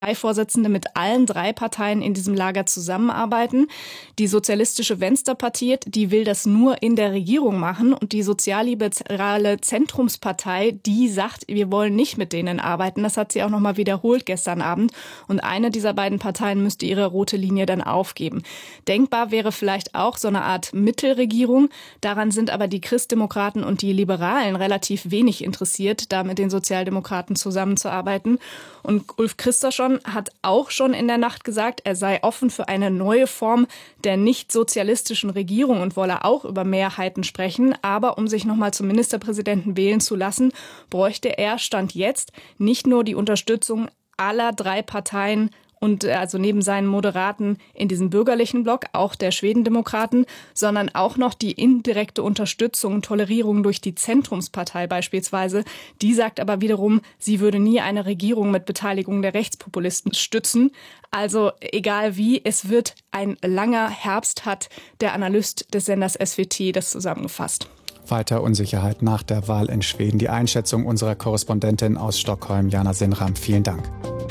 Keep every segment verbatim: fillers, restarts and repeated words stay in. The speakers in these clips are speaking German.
Parteivorsitzende mit allen drei Parteien in diesem Lager zusammenarbeiten. Die sozialistische Venstrepartie, die will das nur in der Regierung machen und die sozialliberale Zentrumspartei, die sagt, wir wollen nicht mit denen arbeiten. Das hat sie auch nochmal wiederholt gestern Abend und eine dieser beiden Parteien müsste ihre rote Linie dann aufgeben. Denkbar wäre vielleicht auch so eine Art Mittelregierung. Daran sind aber die Christdemokraten und die Liberalen relativ wenig interessiert, da mit den Sozialdemokraten zusammenzuarbeiten. Und Ulf Kristersson hat auch schon in der Nacht gesagt, er sei offen für eine neue Form der nicht-sozialistischen Regierung und wolle auch über Mehrheiten sprechen. Aber um sich nochmal zum Ministerpräsidenten wählen zu lassen, bräuchte er, Stand jetzt, nicht nur die Unterstützung aller drei Parteien und also neben seinen Moderaten in diesem bürgerlichen Block, auch der Schwedendemokraten, sondern auch noch die indirekte Unterstützung und Tolerierung durch die Zentrumspartei beispielsweise. Die sagt aber wiederum, sie würde nie eine Regierung mit Beteiligung der Rechtspopulisten stützen. Also egal wie, es wird ein langer Herbst, hat der Analyst des Senders S W T das zusammengefasst. Weiter Unsicherheit nach der Wahl in Schweden. Die Einschätzung unserer Korrespondentin aus Stockholm, Jana Sinram. Vielen Dank.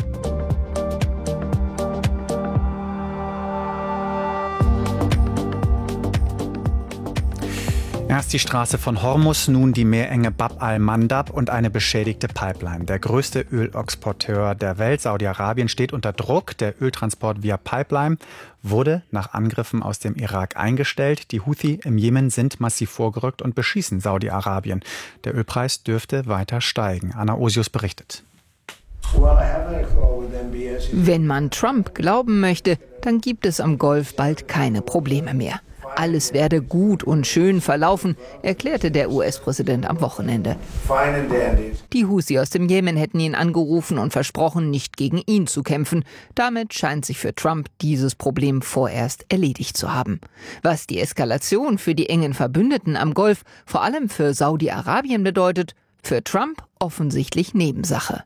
Erst die Straße von Hormuz, nun die Meerenge Bab al-Mandab und eine beschädigte Pipeline. Der größte Ölexporteur der Welt, Saudi-Arabien, steht unter Druck. Der Öltransport via Pipeline wurde nach Angriffen aus dem Irak eingestellt. Die Houthi im Jemen sind massiv vorgerückt und beschießen Saudi-Arabien. Der Ölpreis dürfte weiter steigen. Anna Osius berichtet. Wenn man Trump glauben möchte, dann gibt es am Golf bald keine Probleme mehr. Alles werde gut und schön verlaufen, erklärte der U S-Präsident am Wochenende. Die Houthi aus dem Jemen hätten ihn angerufen und versprochen, nicht gegen ihn zu kämpfen. Damit scheint sich für Trump dieses Problem vorerst erledigt zu haben. Was die Eskalation für die engen Verbündeten am Golf, vor allem für Saudi-Arabien bedeutet, für Trump offensichtlich Nebensache.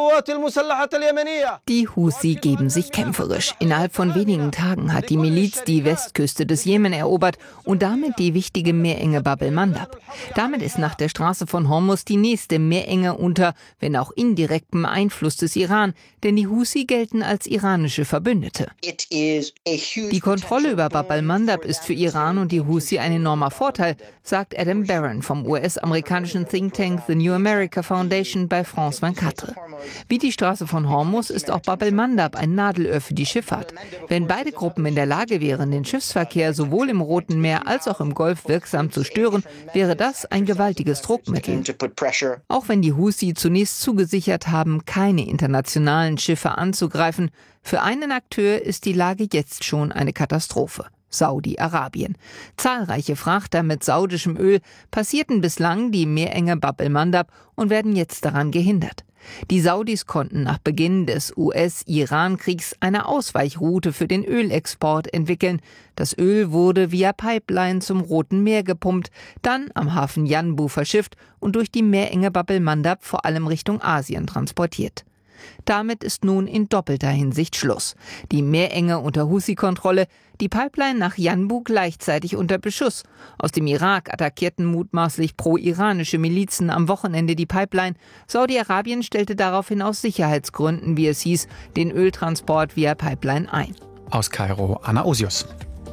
Die Houthi geben sich kämpferisch. Innerhalb von wenigen Tagen hat die Miliz die Westküste des Jemen erobert und damit die wichtige Meerenge Bab el-Mandab. Damit ist nach der Straße von Hormuz die nächste Meerenge unter, wenn auch indirektem Einfluss des Iran, denn die Houthi gelten als iranische Verbündete. Die Kontrolle über Bab el-Mandab ist für Iran und die Houthi ein enormer Vorteil, sagt Adam Barron vom U S-amerikanischen Think Tank The New America Foundation bei France vierundzwanzig. Wie die Straße von Hormuz ist auch Bab el-Mandab ein Nadelöhr für die Schifffahrt. Wenn beide Gruppen in der Lage wären, den Schiffsverkehr sowohl im Roten Meer als auch im Golf wirksam zu stören, wäre das ein gewaltiges Druckmittel. Auch wenn die Houthi zunächst zugesichert haben, keine internationalen Schiffe anzugreifen, für einen Akteur ist die Lage jetzt schon eine Katastrophe. Saudi-Arabien. Zahlreiche Frachter mit saudischem Öl passierten bislang die Meerenge Bab el-Mandab und werden jetzt daran gehindert. Die Saudis konnten nach Beginn des U S-Iran-Kriegs eine Ausweichroute für den Ölexport entwickeln. Das Öl wurde via Pipeline zum Roten Meer gepumpt, dann am Hafen Yanbu verschifft und durch die Meerenge Bab el-Mandab vor allem Richtung Asien transportiert. Damit ist nun in doppelter Hinsicht Schluss. Die Meerenge unter Houthi-Kontrolle, die Pipeline nach Yanbu gleichzeitig unter Beschuss. Aus dem Irak attackierten mutmaßlich pro-iranische Milizen am Wochenende die Pipeline. Saudi-Arabien stellte daraufhin aus Sicherheitsgründen, wie es hieß, den Öltransport via Pipeline ein. Aus Kairo, Anna Osius.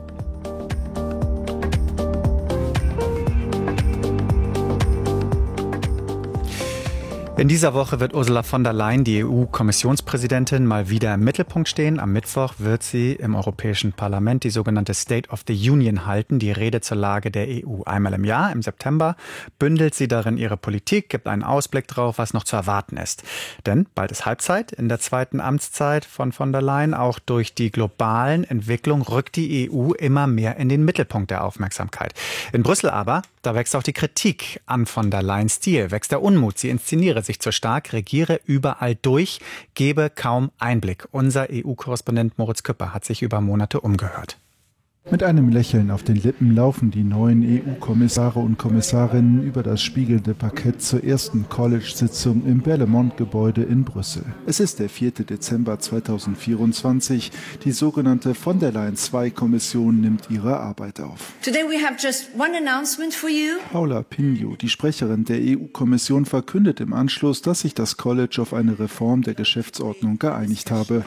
In dieser Woche wird Ursula von der Leyen, die E U-Kommissionspräsidentin, mal wieder im Mittelpunkt stehen. Am Mittwoch wird sie im Europäischen Parlament die sogenannte State of the Union halten, die Rede zur Lage der E U. Einmal im Jahr, im September, bündelt sie darin ihre Politik, gibt einen Ausblick drauf, was noch zu erwarten ist. Denn bald ist Halbzeit in der zweiten Amtszeit von von der Leyen. Auch durch die globalen Entwicklungen rückt die E U immer mehr in den Mittelpunkt der Aufmerksamkeit. In Brüssel aber, da wächst auch die Kritik an von der Leyens Stil, wächst der Unmut, sie inszeniere sich zu stark, regiere überall durch, gebe kaum Einblick. Unser E U-Korrespondent Moritz Küpper hat sich über Monate umgehört. Mit einem Lächeln auf den Lippen laufen die neuen E U-Kommissare und Kommissarinnen über das spiegelnde Parkett zur ersten College-Sitzung im Berlaymont-Gebäude in Brüssel. Es ist der vierte Dezember zweitausendvierundzwanzig. Die sogenannte von der Leyen zwei Kommission nimmt ihre Arbeit auf. Today we have just one announcement for you. Paula Pinho, die Sprecherin der E U-Kommission, verkündet im Anschluss, dass sich das College auf eine Reform der Geschäftsordnung geeinigt habe.